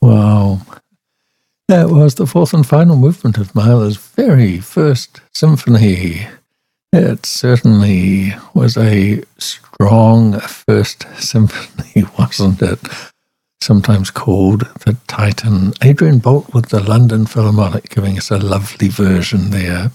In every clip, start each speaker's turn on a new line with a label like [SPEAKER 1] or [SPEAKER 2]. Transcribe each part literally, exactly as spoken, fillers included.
[SPEAKER 1] Wow. That was the fourth and final movement of Mahler's very first symphony. It certainly was a strong first symphony, wasn't it? Sometimes called the Titan. Adrian Bolt with the London Philharmonic giving us a lovely version there.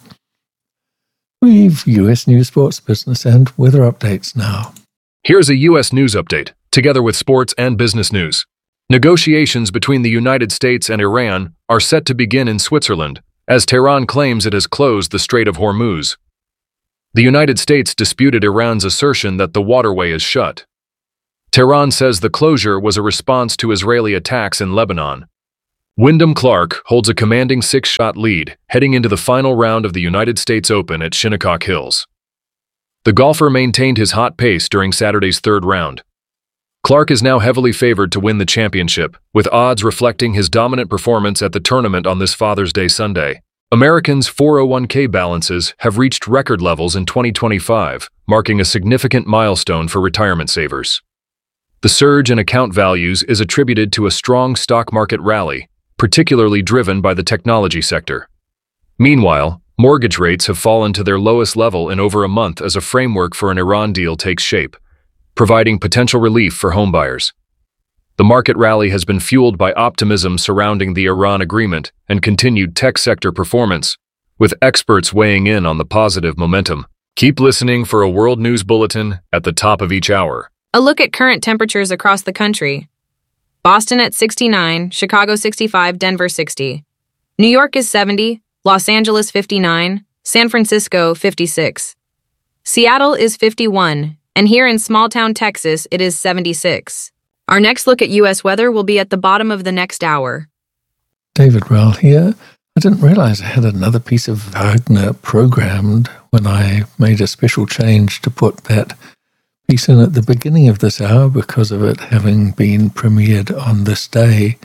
[SPEAKER 1] We've U S news, sports, business, and weather updates now.
[SPEAKER 2] Here's a U S news update, together with sports and business news. Negotiations between the United States and Iran are set to begin in Switzerland, as Tehran claims it has closed the Strait of Hormuz. The United States disputed Iran's assertion that the waterway is shut. Tehran says the closure was a response to Israeli attacks in Lebanon. Wyndham Clark holds a commanding six-shot lead heading into the final round of the United States Open at Shinnecock Hills. The golfer maintained his hot pace during Saturday's third round. Clark is now heavily favored to win the championship, with odds reflecting his dominant performance at the tournament on this Father's Day Sunday. Americans' four oh one k balances have reached record levels in twenty twenty-five, marking a significant milestone for retirement savers. The surge in account values is attributed to a strong stock market rally, particularly driven by the technology sector. Meanwhile, mortgage rates have fallen to their lowest level in over a month as a framework for an Iran deal takes shape, providing potential relief for homebuyers. The market rally has been fueled by optimism surrounding the Iran agreement and continued tech sector performance, with experts weighing in on the positive momentum. Keep listening for a World News Bulletin at the top of each hour.
[SPEAKER 3] A look at current temperatures across the country. Boston at sixty-nine, Chicago sixty-five, Denver sixty. New York is seventy, Los Angeles fifty-nine, San Francisco fifty-six. Seattle is fifty-one, and here in small-town Texas it is seventy-six. Our next look at U S weather will be at the bottom of the next hour.
[SPEAKER 1] David Rowell here. I didn't realize I had another piece of Wagner programmed when I made a special change to put that piece in at the beginning of this hour because of it having been premiered on this day.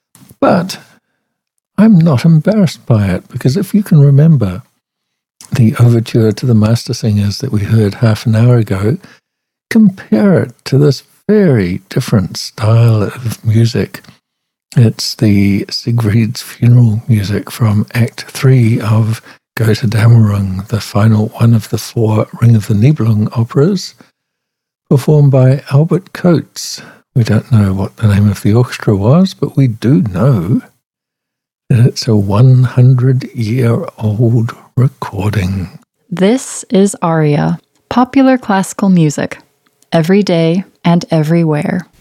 [SPEAKER 1] But I'm not embarrassed by it, because if you can remember the overture to the Master Singers that we heard half an hour ago, compare it to this very different style of music. It's the Siegfried's Funeral music from Act three of Götterdämmerung, the final one of the four Ring of the Nibelung operas, performed by Albert Coates. We don't know what the name of the orchestra was, but we do know that it's a one hundred year old recording.
[SPEAKER 4] This is Aria, popular classical music, every day and everywhere.